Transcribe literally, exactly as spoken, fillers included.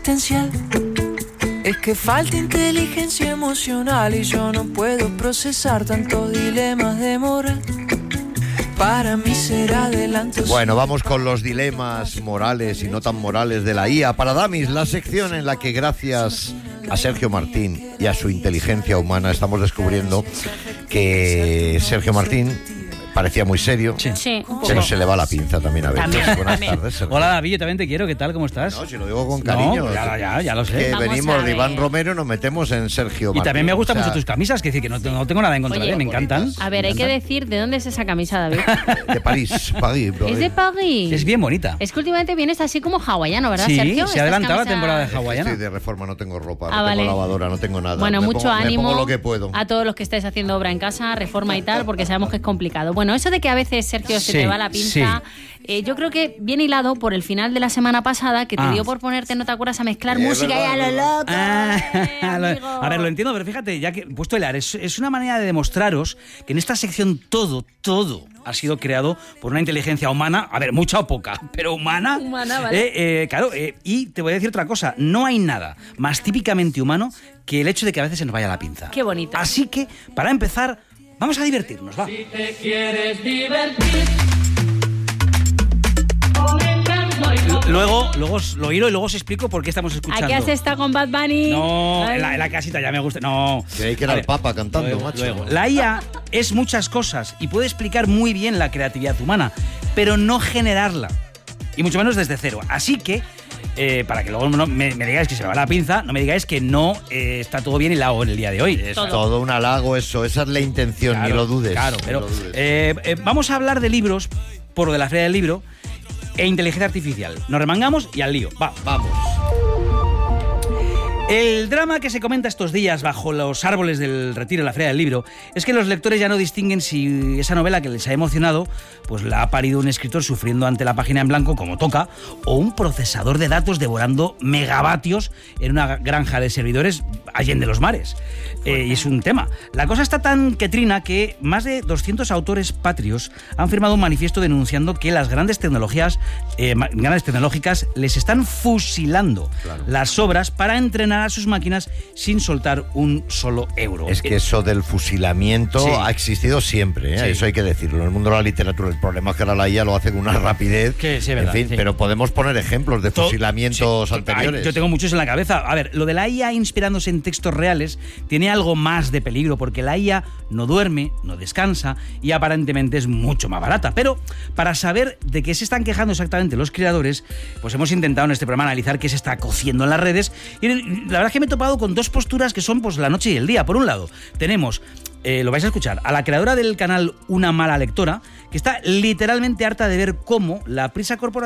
existencial. Es que falta inteligencia emocional y yo no puedo procesar tantos dilemas de moral. Para mí será adelanto. Bueno, vamos con los dilemas morales y no tan morales de la I A para Damis, la sección en la que gracias a Sergio Martín y a su inteligencia humana estamos descubriendo que Sergio Martín parecía muy serio, Sí, sí pero se le va la pinza también a veces. También, Buenas también. tardes, Sergio. Hola David, yo también te quiero, ¿qué tal? ¿Cómo estás? No, si lo digo con cariño. No, ya, ya, ya lo sé. Que Vamos venimos a de ver. Iván Romero y nos metemos en Sergio Y Martín. también me gustan O sea, mucho tus camisas, que decir que no tengo, no tengo nada en contra Oye, de, me encantan. A ver, hay que decir de dónde es esa camisa, David. De París, París. Es de París. Es bien bonita. Es que últimamente vienes así como hawaiano, ¿verdad, Sí, Sergio? se Estas ha adelantado la camisas- temporada de Estoy hawaiana. de reforma, no tengo ropa, Ah, no vale. tengo lavadora, no tengo nada. Bueno, me mucho pongo, ánimo Me pongo lo que puedo. a todos los que estáis haciendo obra en casa, reforma y tal, porque sabemos que es complicado. Bueno, eso de que a veces, Sergio, se Sí, te va la pinza, eh, yo creo que viene hilado por el final de la semana pasada, que te Ah. dio por ponerte, no te acuerdas, a mezclar Es música verdad, y a lo es verdad. loco. Ah, eh, lo- amigo. a ver, lo entiendo, pero fíjate, ya que he puesto el ar, es, es una manera de demostraros que en esta sección todo, todo ha sido creado por una inteligencia humana, a ver, mucha o poca, pero humana. Humana, vale. Eh, eh, claro, eh, y te voy a decir otra cosa, no hay nada más típicamente humano que el hecho de que a veces se nos vaya la pinza. Qué bonito. Así que, para empezar, vamos a divertirnos, va. Si te quieres divertir, con encanto y con... Luego, luego os lo oíro y luego os explico por qué estamos escuchando. ¿A qué has estado con Bad Bunny? No, Ay. en la, en la casita ya me gusta. No. Creí que era A el ver, Papa cantando, luego, macho. luego. La I A es muchas cosas y puede explicar muy bien la creatividad humana, pero no generarla. Y mucho menos desde cero. Así que, eh, para que luego no me, me digáis que se me va la pinza, no me digáis que no eh, está todo bien hilado en el día de hoy. Es- Todo. Todo un halago eso, esa es la intención, Claro, ni lo dudes. Claro, ni pero lo dudes. eh, eh, vamos a hablar de libros, por lo de la Feria del Libro, e inteligencia artificial. Nos remangamos y al lío. Va. Vamos. El drama que se comenta estos días bajo los árboles del Retiro en la Feria del Libro es que los lectores ya no distinguen si esa novela que les ha emocionado pues la ha parido un escritor sufriendo ante la página en blanco como toca o un procesador de datos devorando megavatios en una granja de servidores allende los mares. Eh, y es un tema. La cosa está tan que trina que más de doscientos autores patrios han firmado un manifiesto denunciando que las grandes tecnologías, eh, ma- grandes tecnológicas les están fusilando Claro. las obras para entrenar a sus máquinas sin soltar un solo euro. Es que eso del fusilamiento Sí. ha existido siempre, ¿eh? Sí. Eso hay que decirlo. En el mundo de la literatura, el problema es que ahora la I A lo hace con una rapidez. Que sí, es en verdad, fin, sí. pero podemos poner ejemplos de To- fusilamientos sí, anteriores. ay, yo tengo muchos en la cabeza. A ver, lo de la I A inspirándose en textos reales tiene algo más de peligro porque la I A no duerme, no descansa y aparentemente es mucho más barata. Pero para saber de qué se están quejando exactamente los creadores, pues hemos intentado en este programa analizar qué se está cociendo en las redes y la verdad es que me he topado con dos posturas que son pues la noche y el día. Por un lado, tenemos... Eh, lo vais a escuchar, a la creadora del canal Una Mala Lectora, que está literalmente harta de ver cómo la prisa corporativa